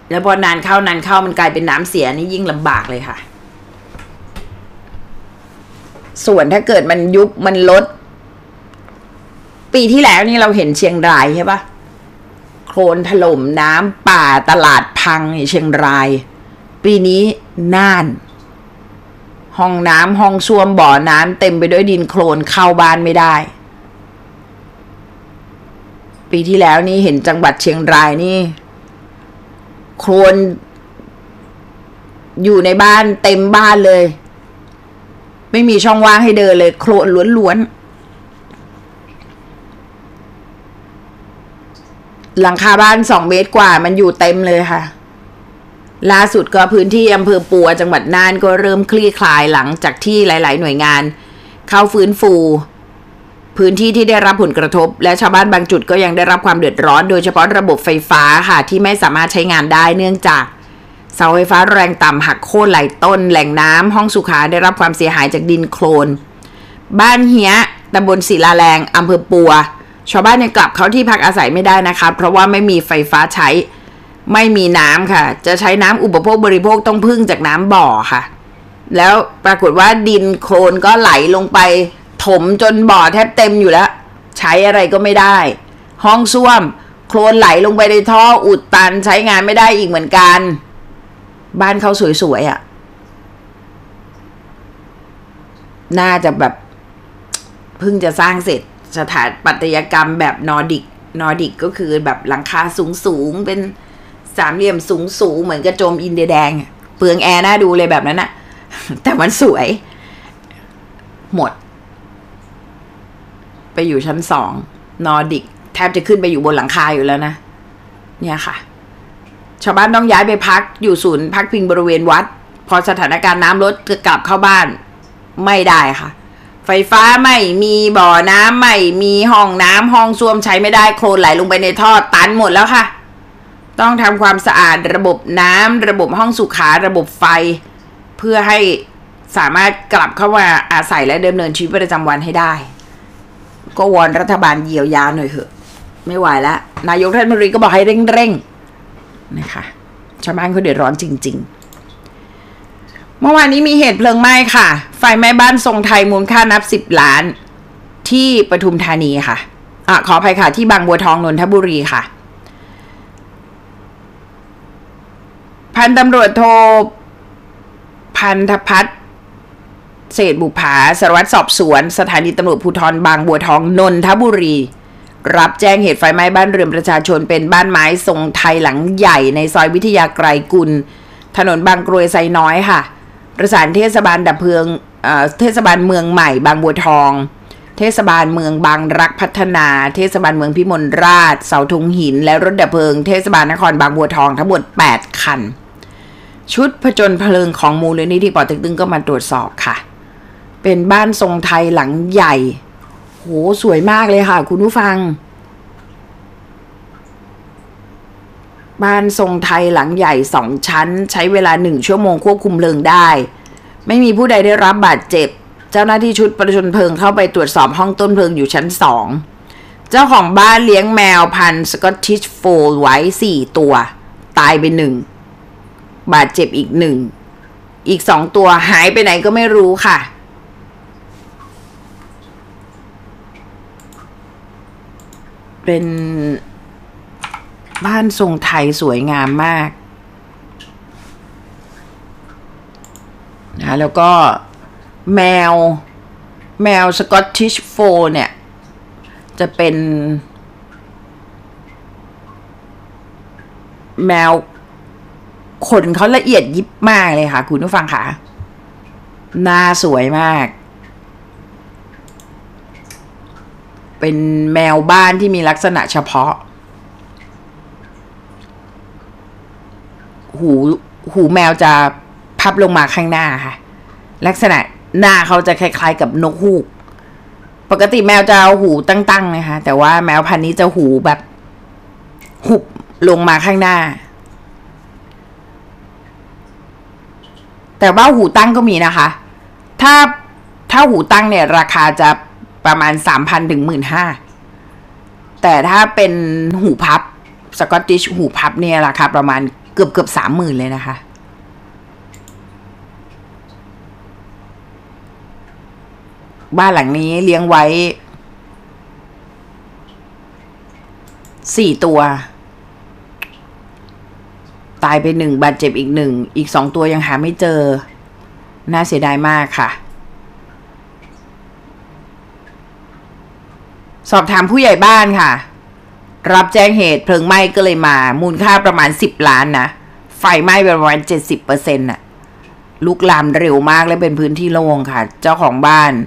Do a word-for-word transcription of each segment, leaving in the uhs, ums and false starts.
แล้วพอนานเข้านานเข้ามันกลายเป็นน้ำเสียนี่ยิ่งลำบากเลยค่ะส่วนถ้าเกิดมันยุบมันลดปีที่แล้วนี่เราเห็นเชียงรายใช่ปะโคลนถล่มน้ำป่าตลาดพังในเชียงรายปีนี้น่านห้องน้ำห้องส้วมบ่อน้ำเต็มไปด้วยดินโคลนเข้าบ้านไม่ได้ปีที่แล้วนี่เห็นจังหวัดเชียงรายนี่โคลนอยู่ในบ้านเต็มบ้านเลยไม่มีช่องว่างให้เดินเลยโคลนล้วนๆหลังคาบ้านสองเมตรกว่ามันอยู่เต็มเลยค่ะล่าสุดก็พื้นที่อำเภอปัวจังหวัดน่านก็เริ่มคลี่คลายหลังจากที่หลายๆหน่วยงานเข้าฟื้นฟูพื้นที่ที่ได้รับผลกระทบและชาวบ้านบางจุดก็ยังได้รับความเดือดร้อนโดยเฉพาะระบบไฟฟ้าค่ะที่ไม่สามารถใช้งานได้เนื่องจากเสาไฟฟ้าแรงต่ำหักโค่นหลายต้นแหล่งน้ำห้องสุขาได้รับความเสียหายจากดินโคลนบ้านเฮียตำบลศิลาแรงอำเภอปัวชาวบ้านยังกลับเข้าที่พักอาศัยไม่ได้นะคะเพราะว่าไม่มีไฟฟ้าใช้ไม่มีน้ำค่ะจะใช้น้ำอุปโภคบริโภคต้องพึ่งจากน้ำบ่อค่ะแล้วปรากฏว่าดินโคลนก็ไหลลงไปถมจนบ่อแทบเต็มอยู่แล้วใช้อะไรก็ไม่ได้ห้องส้วมโคลนไหลลงไปในท่ออุดตันใช้งานไม่ได้อีกเหมือนกันบ้านเขาสวยๆอ่ะน่าจะแบบเพิ่งจะสร้างเสร็จสถาปัตยกรรมแบบนอร์ดิกนอร์ดิกก็คือแบบหลังคาสูงๆเป็นสามเหลี่ยมสูงๆเหมือนกระโจมอินเดียแดงเปลืองแอร์น่าดูเลยแบบนั้นน่ะแต่มันสวยหมดไปอยู่ชั้นสองนอร์ดิกแทบจะขึ้นไปอยู่บนหลังคาอยู่แล้วนะเนี่ยค่ะชาวบ้านต้องย้ายไปพักอยู่ศูนย์พักพิงบริเวณวัดพอสถานการณ์น้ำลดก็กลับเข้าบ้านไม่ได้ค่ะไฟฟ้าไม่มีบ่อน้ำไม่มีห้องน้ำห้องส้วมใช้ไม่ได้โคลนไหลลงไปในท่อตันหมดแล้วค่ะต้องทำความสะอาดระบบน้ำระบบห้องสุขาระบบไฟเพื่อให้สามารถกลับเข้ามาอาศัยและดำเนินชีวิตประจำวันให้ได้ก็วอนรัฐบาลเยียวยาหน่อยเถอะไม่ไหวแล้วนายกรัฐมนตรีก็บอกให้เร่งๆนะคะชาวบ้านเขาเดือดร้อนจริงๆเมื่อวานนี้มีเหตุเพลิงไหม้ค่ะไฟไหม้บ้านทรงไทยมูลค่านับสิบล้านที่ปทุมธานีค่ะอ่ะขออภัยค่ะที่บางบัวทองนนทบุรีค่ะพันตำรวจโทพันธพัฒน์เศรษฐบุภาสารวัตรสอบสวนสถานีตำรวจภูธรบางบัวทองนนทบุรีรับแจ้งเหตุไฟไหม้บ้านเรือนประชาชนเป็นบ้านไม้ทรงไทยหลังใหญ่ในซอยวิทยาไกรกุลถนนบางกรวยไซน้อยค่ะประสานเทศบาลดับเพลิงเอ่อเทศบาลเมืองใหม่บางบัวทองเทศบาลเมืองบางรักพัฒนาเทศบาลเมืองพิมลราชเสาธงหินและรถดับเพลิงเทศบาลนครบางบัวทองทั้งหมดแปดคันชุดผจญเพลิงของมูลนิธิป่อเต็กตึงก็มาตรวจสอบค่ะเป็นบ้านทรงไทยหลังใหญ่โหสวยมากเลยค่ะคุณผู้ฟังบ้านทรงไทยหลังใหญ่สองชั้นใช้เวลาหนึ่งชั่วโมงควบคุมเพลิงได้ไม่มีผู้ใดได้รับบาดเจ็บเจ้าหน้าที่ชุดประชนเพลิงเข้าไปตรวจสอบห้องต้นเพลิงอยู่ชั้นสองเจ้าของบ้านเลี้ยงแมวพันธุ์สกอตติชโฟลด์ไว้สี่ตัวตายไปหนึ่งบาดเจ็บอีกหนึ่งอีกสองตัวหายไปไหนก็ไม่รู้ค่ะเป็นบ้านทรงไทยสวยงามมากนะแล้วก็แมวแมวสกอตติชโฟลด์เนี่ยจะเป็นแมวขนเขาละเอียดยิบมากเลยค่ะคุณผู้ฟังค่ะหน้าสวยมากเป็นแมวบ้านที่มีลักษณะเฉพาะหูหูแมวจะพับลงมาข้างหน้าค่ะลักษณะหน้าเขาจะคล้ายๆกับนกฮูกปกติแมวจะหูตั้งๆนะคะแต่ว่าแมวพันธุ์นี้จะหูแบบหุบลงมาข้างหน้าแต่ว่าหูตั้งก็มีนะคะถ้าถ้าหูตั้งเนี่ยราคาจะประมาณ สามพัน ถึง หนึ่งหมื่นห้าพัน แต่ถ้าเป็นหูพับสกอตติชหูพับเนี่ยราคาประมาณเกือบเกือบสามหมื่นเลยนะคะบ้านหลังนี้เลี้ยงไว้สี่ตัวตายไปหนึ่งบาดเจ็บอีกหนึ่งอีกสองตัวยังหาไม่เจอน่าเสียดายมากค่ะสอบถามผู้ใหญ่บ้านค่ะรับแจ้งเหตุเพลิงไหม้ก็เลยมามูลค่าประมาณสิบล้านนะไฟไหม้ประมาณ เจ็ดสิบเปอร์เซ็นต์ น่ะลุกลามเร็วมากและเป็นพื้นที่โล่งค่ะเจ้าของบ้าน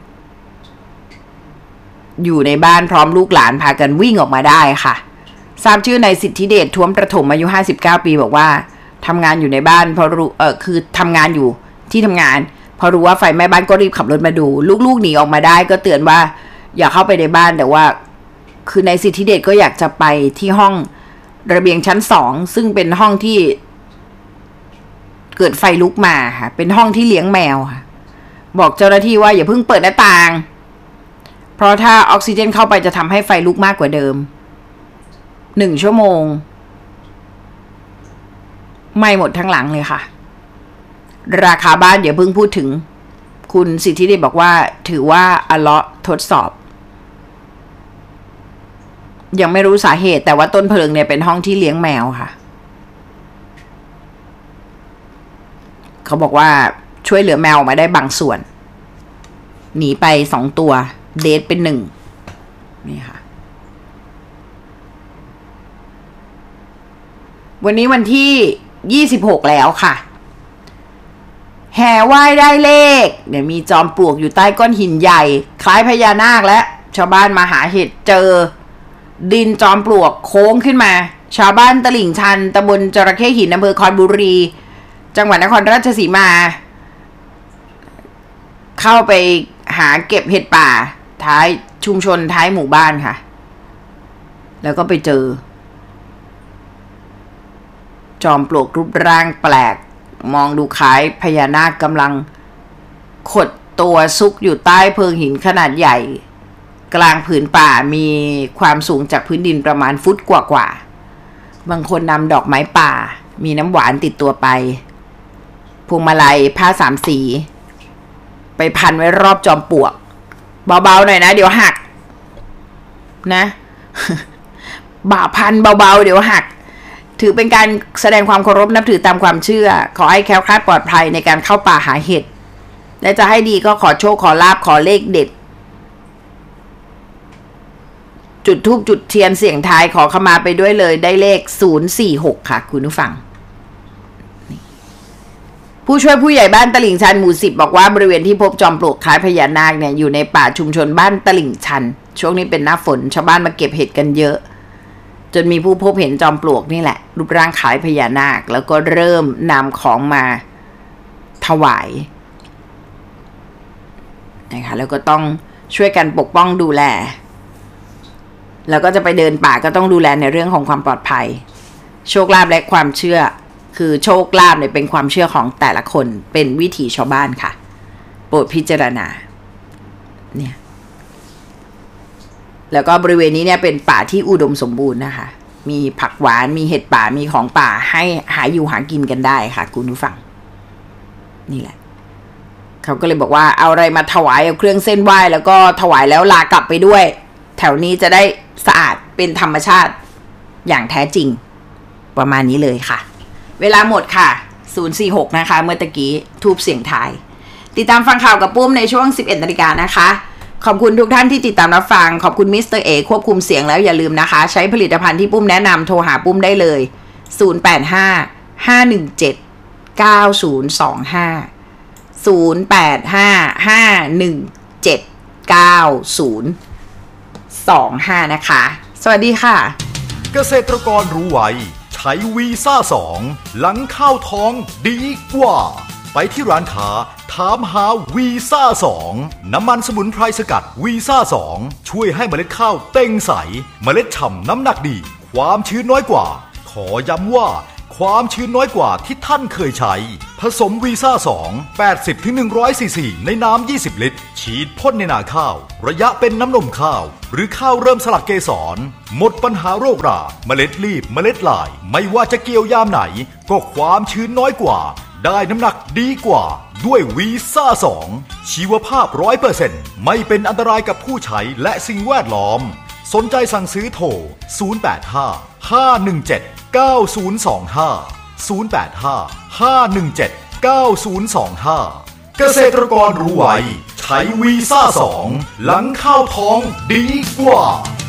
อยู่ในบ้านพร้อมลูกหลานพากันวิ่งออกมาได้ค่ะทราบชื่อนายสิทธิเดชท้วมประถมอายุห้าสิบเก้าปีบอกว่าทำงานอยู่ในบ้านพอรู้เออคือทำงานอยู่ที่ทำงานพอรู้ว่าไฟไหม้บ้านก็รีบขับรถมาดูลูกๆหนีออกมาได้ก็เตือนว่าอย่าเข้าไปในบ้านแต่ว่าคือนายสิทธิเดชก็อยากจะไปที่ห้องระเบียงชั้นสองซึ่งเป็นห้องที่เกิดไฟลุกมาค่ะเป็นห้องที่เลี้ยงแมวค่ะบอกเจ้าหน้าที่ว่าอย่าเพิ่งเปิดหน้าต่างเพราะถ้าออกซิเจนเข้าไปจะทำให้ไฟลุกมากกว่าเดิมหนึ่งชั่วโมงไหม้หมดทั้งหลังเลยค่ะราคาบ้านอย่าเพิ่งพูดถึงคุณสิทธิเดชบอกว่าถือว่าอัลเลาะห์ทดสอบยังไม่รู้สาเหตุแต่ว่าต้นเพลิงเนี่ยเป็นห้องที่เลี้ยงแมวค่ะเขาบอกว่าช่วยเหลือแมวออกมาได้บางส่วนหนีไปสองตัวเดทเป็นหนึ่งนี่ค่ะวันนี้วันที่ยี่สิบหกแล้วค่ะแห่ไหว้ได้เลขเดี๋ยวมีจอมปลวกอยู่ใต้ก้อนหินใหญ่คล้ายพญานาคและชาวบ้านมาหาเห็ดเจอดินจอมปลวกโค้งขึ้นมาชาวบ้านตลิ่งชันตำบลจระเข้หินอำเภอคอนบุรีจังหวัดนครราชสีมาเข้าไปหาเก็บเห็ดป่าท้ายชุมชนท้ายหมู่บ้านค่ะแล้วก็ไปเจอจอมปลวกรูปร่างแปลกมองดูคล้ายพญานาคกำลังขดตัวซุกอยู่ใต้เพิงหินขนาดใหญ่กลางผืนป่ามีความสูงจากพื้นดินประมาณฟุตกว่าๆบางคนนำดอกไม้ป่ามีน้ำหวานติดตัวไปพวงมาลัยผ้าสามสีไปพันไว้รอบจอมปลวกเบาๆหน่อยนะเดี๋ยวหักนะบ่าพันเบาๆเดี๋ยวหักถือเป็นการแสดงความเคารพนับถือตามความเชื่อขอให้แคล้วคลาดปลอดภัยในการเข้าป่าหาเห็ดและจะให้ดีก็ขอโชคขอลาภขอเลขเด็ดจุดธูปจุดเทียนเสียงทายขอเข้ามาไปด้วยเลยได้เลขศูนย์สี่หกค่ะคุณผู้ฟังผู้ช่วยผู้ใหญ่บ้านตลิ่งชันหมู่สิบบอกว่าบริเวณที่พบจอมปลวกคล้ายพญานาคเนี่ยอยู่ในป่าชุมชนบ้านตลิ่งชันช่วงนี้เป็นหน้าฝนชาวบ้านมาเก็บเห็ดกันเยอะจนมีผู้พบเห็นจอมปลวกนี่แหละรูปร่างคล้ายพญานาคแล้วก็เริ่มนำของมาถวายนะคะแล้วก็ต้องช่วยกันปกป้องดูแลแล้วก็จะไปเดินป่าก็ต้องดูแลในเรื่องของความปลอดภัยโชคลาภและความเชื่อคือโชคลาภเนี่ยเป็นความเชื่อของแต่ละคนเป็นวิถีชาวบ้านค่ะโปรดพิจารณาเนี่ยแล้วก็บริเวณนี้เนี่ยเป็นป่าที่อุดมสมบูรณ์นะคะมีผักหวานมีเห็ดป่ามีของป่าให้หาอยู่หากินกันได้ค่ะคุณผู้ฟังนี่แหละเขาก็เลยบอกว่าเอาอะไรมาถวายเอาเครื่องเส้นไหว้แล้วก็ถวายแล้วลากลับไปด้วยแถวนี้จะได้สะอาดเป็นธรรมชาติอย่างแท้จริงประมาณนี้เลยค่ะเวลาหมดค่ะศูนย์สี่หกนะคะเมื่อตะกี้ทูบเสียงทายติดตามฟังข่าวกับปุ้มในช่วงสิบเอ็ดนาฬิกานะคะขอบคุณทุกท่านที่ติดตามรับฟังขอบคุณมิสเตอร์เอควบคุมเสียงแล้วอย่าลืมนะคะใช้ผลิตภัณฑ์ที่ปุ้มแนะนำโทรหาปุ้มได้เลยศูนย์ แปด ห้า ห้า หนึ่ง เจ็ด เก้า ศูนย์ สอง ห้า ศูนย์ แปด ห้า ห้า หนึ่ง เจ็ด เก้า ศูนย์ สอง ห้านะคะสวัสดีค่ะเกษตรกรรู้ไว้ใช้วีซ่าสองหลังข้าวท้องดีกว่าไปที่ร้านค้าถามหาวีซ่าสองน้ำมันสมุนไพรสกัดวีซ่าสองช่วยให้เมล็ดข้าวเต่งใสเมล็ดฉ่ำน้ำหนักดีความชื้นน้อยกว่าขอย้ำว่าความชื้นน้อยกว่าที่ท่านเคยใช้ผสมวีซ่าสอง แปดสิบถึงหนึ่งร้อยซีซีในน้ำยี่สิบลิตรฉีดพ่นในนาข้าวระยะเป็นน้ำนมข้าวหรือข้าวเริ่มสลัดเกสรหมดปัญหาโรคราเมล็ดรีบเมล็ดลายไม่ว่าจะเกี่ยวยามไหนก็ความชื้นน้อยกว่าได้น้ำหนักดีกว่าด้วยวีซ่าสองชีวภาพ ร้อยเปอร์เซ็นต์ ไม่เป็นอันตรายกับผู้ใช้และสิ่งแวดล้อมสนใจสั่งซื้อโทรศูนย์ แปด ห้า ห้า หนึ่ง เจ็ด เก้า ศูนย์ สอง ห้า ศูนย์ แปด ห้า ห้า หนึ่ง เจ็ด เก้า ศูนย์ สอง ห้าเกษตรกรรู้ไว้ใช้วีซ่าสองหลังข้าวท้องดีกว่า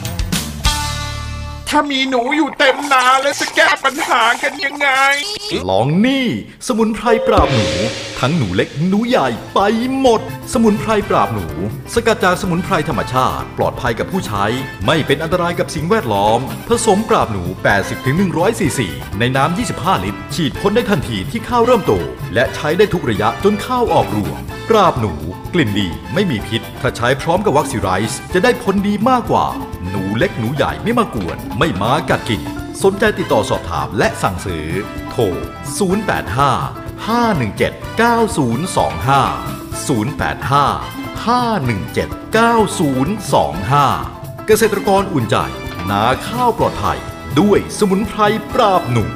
ถ้ามีหนูอยู่เต็มนาแล้วจะแก้ปัญหากันยังไงลองนี่สมุนไพรปราบหนูทั้งหนูเล็กหนูใหญ่ไปหมดสมุนไพรปราบหนูสกัดจากสมุนไพรธรรมชาติปลอดภัยกับผู้ใช้ไม่เป็นอันตรายกับสิ่งแวดล้อมผสมปราบหนู แปดสิบถึงหนึ่งร้อยซีซีในน้ำยี่สิบห้าลิตรฉีดพ่นได้ทันทีที่ข้าวเริ่มโตและใช้ได้ทุกระยะจนข้าวออกรวงปราบหนูกลิ่นดีไม่มีพิษถ้าใช้พร้อมกับวัคซีไรส์จะได้ผลดีมากกว่าหนูเล็กหนูใหญ่ไม่มากวนไม่มากัดกินสนใจติดต่อสอบถามและสั่งซื้อโทรศูนย์ แปด ห้า ห้า หนึ่ง เจ็ด เก้า ศูนย์ สอง ห้า ศูนย์ แปด ห้า ห้า หนึ่ง เจ็ด เก้า ศูนย์ สอง ห้าเกษตรกรอุ่นใจนาข้าวปลอดภัยด้วยสมุนไพรปราบหนู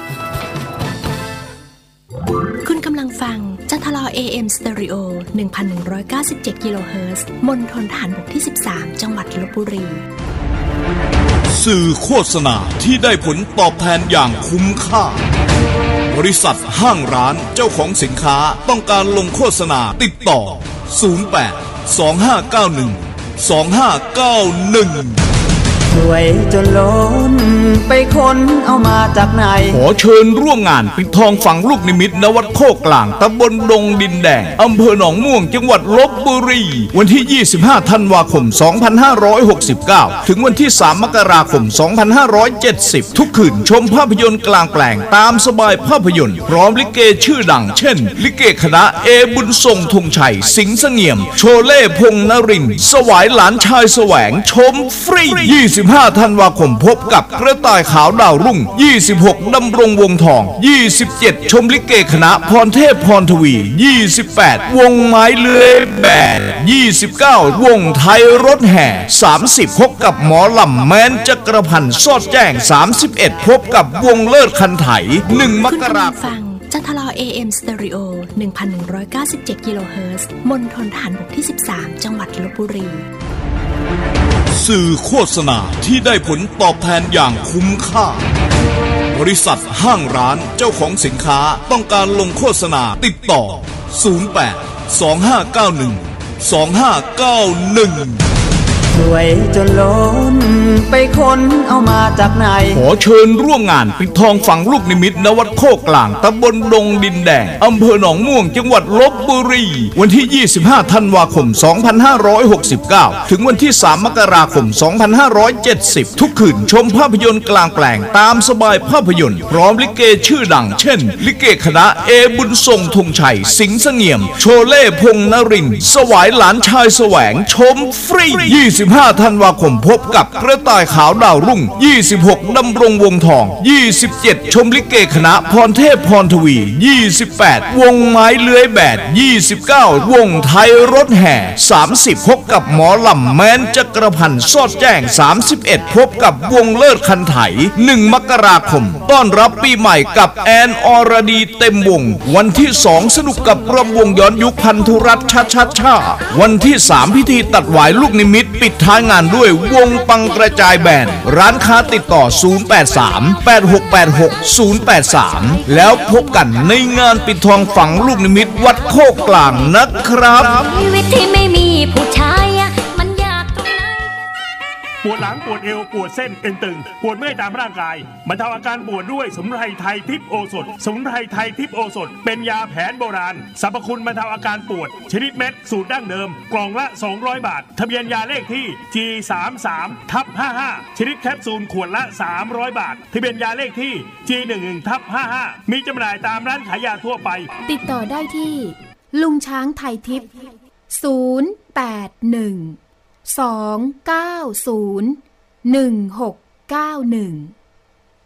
คุณกำลังฟังจันทลอ เอ เอ็ม Stereo หนึ่งพันหนึ่งร้อยเก้าสิบเจ็ด กิโลเฮิรตซ์ มณฑลทหารบกที่สิบสามจังหวัดลพบุรีสื่อโฆษณาที่ได้ผลตอบแทนอย่างคุ้มค่าบริษัทห้างร้านเจ้าของสินค้าต้องการลงโฆษณาติดต่อศูนย์ แปด สอง ห้า เก้า หนึ่ง สอง ห้า เก้า หนึ่งรวยจนล้นไปค้นเอามาจากไหนขอเชิญร่วมงานปิดทองฝังลูกนิมิตณวัดโคกกลางตำบลดงดินแดงอำเภอหนองม่วงจังหวัดลพบุรีวันที่ยี่สิบห้าธันวาคมสองพันห้าร้อยหกสิบเก้าถึงวันที่สามมกราคมสองพันห้าร้อยเจ็ดสิบทุกคืนชมภาพยนตร์กลางแปลงตามสบายภาพยนตร์พร้อมลิเกชื่อดังเช่นลิเกคณะเอบุญทรงธงชัยสิงห์เสงี่ยมโชเล่พงษ์นรินทร์สวายหลานชายแสวงชมฟรียี่สิบห้าธันวาคมพบกับกระต่ายขาวดาวรุ่งยี่สิบหกดำรงวงทองยี่สิบเจ็ดชมลิเกคณะพรเทพพรทวียี่สิบแปดวงไม้เลื้อยแบดยี่สิบเก้าวงไทยรถแห่สามสิบพบกับหมอลำแม้นจักรพันธ์สอดแจ้งสามสิบเอ็ดพบกับวงเลิศคันไถหนึ่งมกราคมฟังจันทลอ เอ เอ็ม Stereo หนึ่งพันหนึ่งร้อยเก้าสิบเจ็ด กิโลเฮิรตซ์ มณฑลทหารบกที่สิบสามจังหวัดลพบุรีสื่อโฆษณาที่ได้ผลตอบแทนอย่างคุ้มค่าบริษัทห้างร้านเจ้าของสินค้าต้องการลงโฆษณาติดต่อศูนย์ แปด สอง ห้า เก้า หนึ่ง สอง ห้า เก้า หนึ่งรวยจนล้นไปค้นเอามาจากไหนขอเชิญร่วมงานปิดทองฝังลูกนิมิตณวัดโคกกลางตำบลดงดินแดงอำเภอหนองม่วงจังหวัดลพบุรีวันที่ยี่สิบห้าธันวาคมสองพันห้าร้อยหกสิบเก้าถึงวันที่สามมกราคมสองพันห้าร้อยเจ็ดสิบทุกคืนชมภาพยนตร์กลางแปลงตามสบายภาพยนตร์พร้อมลิเกชื่อดังเช่นลิเกคณะเอบุญทรงธงชัยสิงห์เสงี่ยมโชเล่พงษ์นรินทร์สวายหลานชายแสวงชมฟรียี่สิบห้าธันวาคมพบกับกระต่ายขาวดาวรุ่งยี่สิบหกดำรงวงทองยี่สิบเจ็ดชมลิเกคณะพรเทพพรทวียี่สิบแปดวงไม้เลื้อยแบดยี่สิบเก้าวงไทยรถแห่สามสิบพบกับหมอลำแม้นจักรพันธ์สอดแจ้งสามสิบเอ็ดพบกับวงเลิศคันไถหนึ่งมกราคมต้อนรับปีใหม่กับแอนอรดีเต็มวงวันที่สองสนุกกับรำวงย้อนยุคพันธุรัตน์ชัดชัดชาวันที่สามพิธีตัดหวายลูกนิมิตปิดท้ายงานด้วยวงปังกระจายแบนร้านค้าติดต่อศูนย์ แปด สาม แปด หก แปด หก ศูนย์ แปด สามแล้วพบกันในงานปิดทองฝังลูกนิมิตวัดโคกกลางนะครับชีวิตที่ไม่มีผู้ชายมันยากตรงไหนปวดหลังปวดเอวปวดเส้นเอ็นตึงปวดเมื่อยตามร่างกายบรรเทาอาการปวดด้วยสมุนไพรไทยทิพย์โอสถสมุนไพรไทยทิพย์โอสถเป็นยาแผนโบราณสรรพคุณบรรเทาอาการปวดชนิดเม็ดสูตรดั้งเดิมกล่องละสองร้อยบาททะเบียนยาเลขที่ จี สามสาม ทับ ห้าห้า ชนิดแคปซูลขวดละสามร้อยบาททะเบียนยาเลขที่ จี หนึ่งหนึ่ง ทับ ห้าห้า มีจำหน่ายตามร้านขายยาทั่วไปติดต่อได้ที่ลุงช้างไทยทิพย์ศูนย์ แปด หนึ่ง สอง เก้า ศูนย์ หนึ่ง หก เก้า หนึ่ง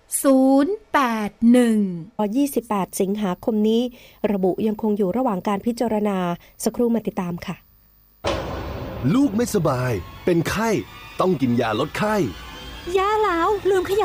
ศูนย์ แปด หนึ่งยี่สิบแปดสิงหาคมนี้ระบุยังคงอยู่ระหว่างการพิจารณาสักครู่มาติดตามค่ะลูกไม่สบายเป็นไข้ต้องกินยาลดไข้ย่าแล้วลืมขยับ